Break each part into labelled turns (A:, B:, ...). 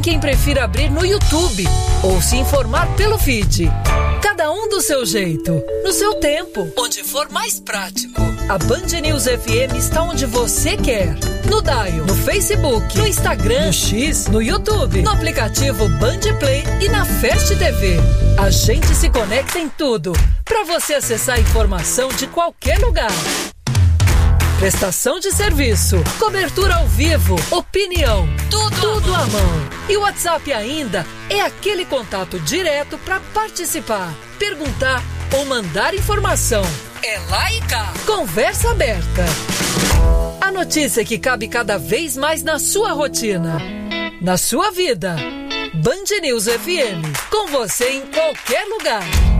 A: quem prefira abrir no YouTube ou se informar pelo feed. Cada um do seu jeito, no seu tempo, onde for mais prático. A Band News FM está onde você quer. No Dial, no Facebook, no Instagram, no X, no YouTube, no aplicativo Band Play e na Fast TV. A gente se conecta em tudo, para você acessar a informação de qualquer lugar. Prestação de serviço, cobertura ao vivo, opinião, tudo à mão. E o WhatsApp ainda é aquele contato direto para participar, perguntar ou mandar informação. É lá e cá. Conversa aberta. A notícia que cabe cada vez mais na sua rotina, na sua vida. Band News FM, com você em qualquer lugar.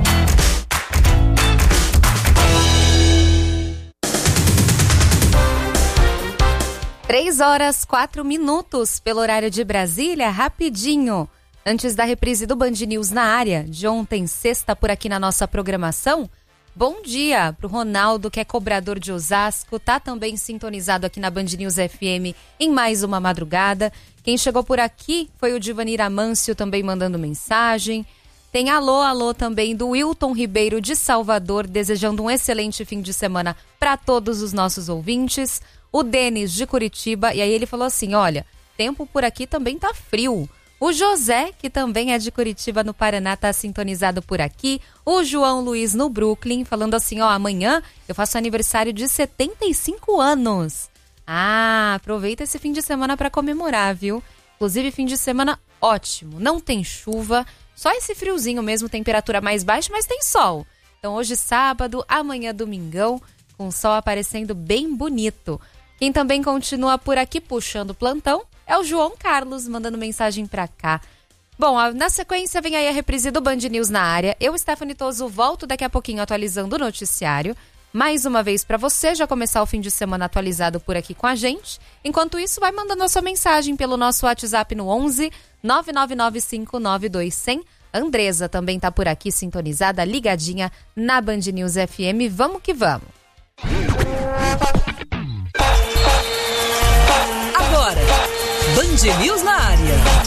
B: 3h04 pelo horário de Brasília, rapidinho. Antes da reprise do Band News na área, de ontem, sexta, por aqui na nossa programação. Bom dia pro Ronaldo, que é cobrador de Osasco, tá também sintonizado aqui na Band News FM em mais uma madrugada. Quem chegou por aqui foi o Divanir Amâncio, também mandando mensagem. Tem alô também do Wilton Ribeiro de Salvador, desejando um excelente fim de semana para todos os nossos ouvintes. O Denis de Curitiba, e aí ele falou assim, olha, tempo por aqui também tá frio. O José, que também é de Curitiba, no Paraná, tá sintonizado por aqui. O João Luiz no Brooklyn, falando assim, ó, amanhã eu faço aniversário de 75 anos. Ah, aproveita esse fim de semana para comemorar, viu? Inclusive, fim de semana ótimo, não tem chuva, só esse friozinho mesmo, temperatura mais baixa, mas tem sol. Então hoje sábado, amanhã domingão, com o sol aparecendo bem bonito. Quem também continua por aqui puxando o plantão é o João Carlos, mandando mensagem pra cá. Bom, na sequência vem aí a reprise do Band News na área. Eu, Stephanie Toso, volto daqui a pouquinho atualizando o noticiário. Mais uma vez pra você já começar o fim de semana atualizado por aqui com a gente. Enquanto isso, vai mandando a sua mensagem pelo nosso WhatsApp no 11 999592100. Andresa também tá por aqui sintonizada, ligadinha na Band News FM. Vamos que vamos.
A: Agora, Band News na área.